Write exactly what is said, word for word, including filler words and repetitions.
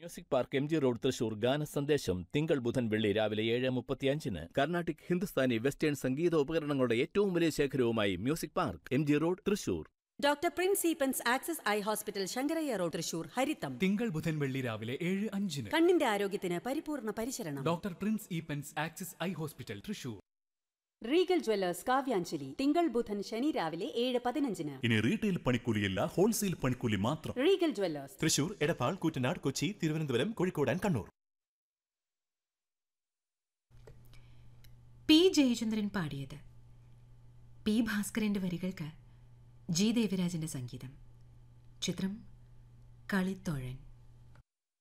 Music park M G road Thrissur ഗാന സന്ദേശം തിങ്കൾ ബുധൻ വെള്ളി രാവിലെ ഏഴ് മുപ്പത്തിയഞ്ചിന് കർണാട്ടിക് ഹിന്ദുസ്ഥാനി വെസ്റ്റേൺ സംഗീത ഉപകരണങ്ങളുടെ ഏറ്റവും വലിയ ശേഖരവുമായി music park M G road Thrissur. Doctor Prince Eappen's access eye hospital Sankaraiah road Thrissur ഹരിതം തിങ്കൾ ബുധൻ വെള്ളി രാവിലെ ഏഴ് അഞ്ചിന്. കണ്ണിന്റെ ആരോഗ്യത്തിന് പരിപൂർണ പരിചരണം. Doctor Prince Eappen's access eye hospital Thrissur. Regal Jewellers Kavyanjali തിങ്കൾ ബുധൻ ശനി രാവിലെ ഏഴ് പതിനഞ്ചിന്. ഇനി റീറ്റെയിൽ പണിക്കൂലിയല്ല, ഹോൾസെയിൽ പണിക്കൂലി മാത്രം. Regal Jewellers Thrissur, Edappal, Koottanad, Kochi, Thiruvananthapuram, Kozhikode and Kannur. P Jayachandran പാടിയത്. പി ഭാസ്കരന്റെ വരികൾക്ക് ജി ദേവരാജന്റെ സംഗീതം. ചിത്രം കളിത്തോഴൻ.